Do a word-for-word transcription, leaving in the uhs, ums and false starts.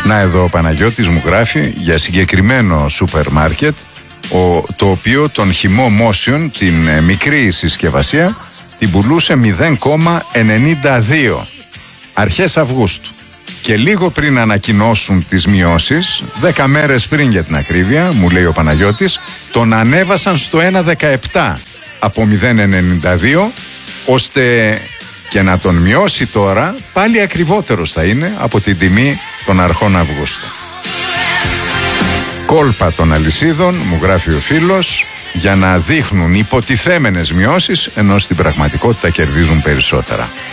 Να εδώ ο Παναγιώτης μου γράφει για συγκεκριμένο σούπερ μάρκετ, το οποίο τον χυμό Motion, την ε, μικρή συσκευασία, την πουλούσε μηδέν κόμμα ενενήντα δύο αρχές Αυγούστου. Και λίγο πριν ανακοινώσουν τις μειώσεις, δέκα μέρες πριν για την ακρίβεια, μου λέει ο Παναγιώτης, τον ανέβασαν στο ένα κόμμα δεκαεπτά από μηδέν κόμμα ενενήντα δύο, ώστε και να τον μειώσει τώρα πάλι ακριβότερος θα είναι από την τιμή των αρχών Αυγούστου. Κόλπα των αλυσίδων, μου γράφει ο φίλος, για να δείχνουν υποτιθέμενες μειώσεις, ενώ στην πραγματικότητα κερδίζουν περισσότερα.